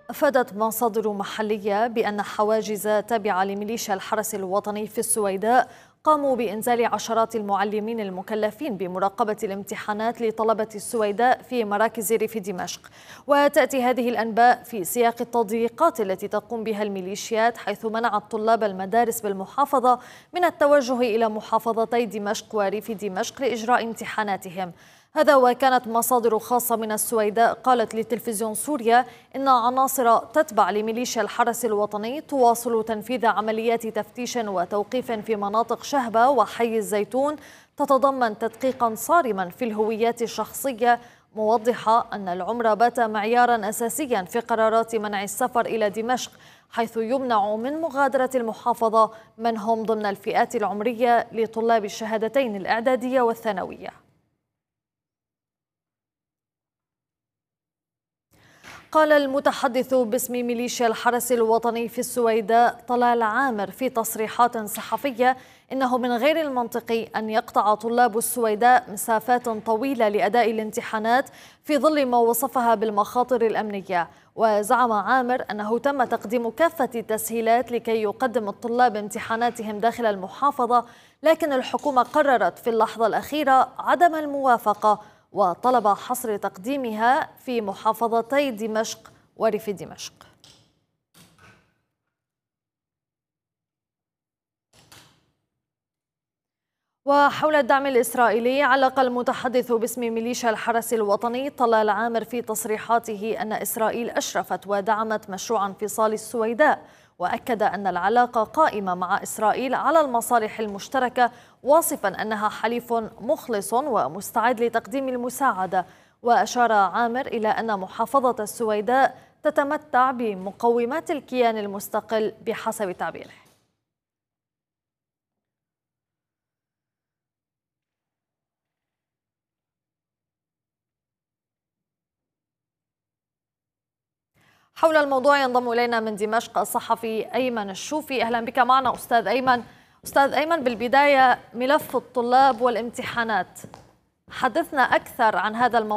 أفادت مصادر محلية بأن حواجز تابعة لميليشيا الحرس الوطني في السويداء قاموا بإنزال عشرات المعلمين المكلفين بمراقبة الامتحانات لطلبة السويداء في مراكز ريف دمشق. وتأتي هذه الأنباء في سياق التضييقات التي تقوم بها الميليشيات، حيث منعت طلاب المدارس بالمحافظة من التوجه إلى محافظتي دمشق وريف دمشق لإجراء امتحاناتهم. هذا وكانت مصادر خاصة من السويداء قالت لتلفزيون سوريا إن عناصر تتبع لميليشيا الحرس الوطني تواصل تنفيذ عمليات تفتيش وتوقيف في مناطق شهبة وحي الزيتون تتضمن تدقيقا صارما في الهويات الشخصية، موضحة أن العمر بات معيارا أساسيا في قرارات منع السفر إلى دمشق، حيث يمنع من مغادرة المحافظة من هم ضمن الفئات العمرية لطلاب الشهادتين الإعدادية والثانوية. قال المتحدث باسم ميليشيا الحرس الوطني في السويداء طلال عامر في تصريحات صحفية إنه من غير المنطقي أن يقطع طلاب السويداء مسافات طويلة لأداء الامتحانات في ظل ما وصفها بالمخاطر الأمنية. وزعم عامر أنه تم تقديم كافة التسهيلات لكي يقدم الطلاب امتحاناتهم داخل المحافظة، لكن الحكومة قررت في اللحظة الأخيرة عدم الموافقة وطلب حصر تقديمها في محافظتي دمشق وريف دمشق. وحول الدعم الإسرائيلي، علق المتحدث باسم ميليشيا الحرس الوطني طلال عامر في تصريحاته أن إسرائيل أشرفت ودعمت مشروع انفصال السويداء، وأكد أن العلاقة قائمة مع إسرائيل على المصالح المشتركة، واصفا أنها حليف مخلص ومستعد لتقديم المساعدة. وأشار عامر إلى أن محافظة السويداء تتمتع بمقومات الكيان المستقل بحسب تعبيره. حول الموضوع ينضم إلينا من دمشق الصحفي أيمن الشوفي. أهلا بك معنا أستاذ أيمن. أستاذ أيمن، بالبداية ملف الطلاب والامتحانات، حدثنا أكثر عن هذا الموضوع.